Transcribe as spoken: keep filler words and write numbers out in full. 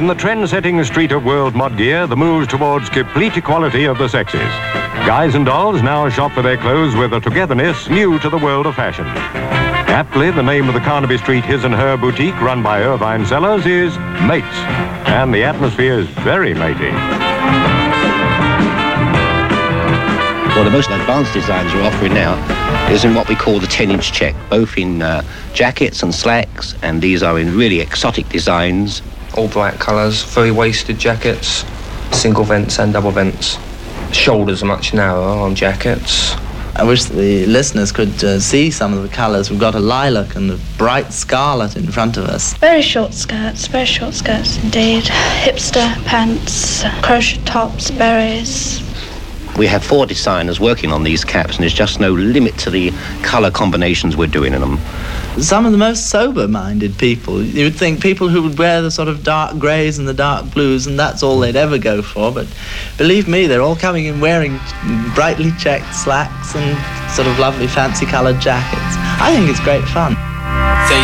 In the trend-setting street of world mod gear, the move towards complete equality of the sexes. Guys and dolls now shop for their clothes with a togetherness new to the world of fashion. Aptly, the name of the Carnaby Street His and Her boutique, run by Irvine Sellers, is Mates, and the atmosphere is very matey. Well, the most advanced designs we're offering now is in what we call the ten-inch check, both in uh, jackets and slacks, and these are in really exotic designs. All black colours, very waisted jackets, single vents and double vents. Shoulders are much narrower on jackets. I wish the listeners could uh, see some of the colours. We've got a lilac and a bright scarlet in front of us. Very short skirts, very short skirts indeed. Hipster pants, crochet tops, berets. We have four designers working on these caps, and there's just no limit to the colour combinations we're doing in them. Some of the most sober-minded people, you would think people who would wear the sort of dark greys and the dark blues, and that's all they'd ever go for, but believe me, they're all coming in wearing brightly checked slacks and sort of lovely fancy coloured jackets. I think it's great fun.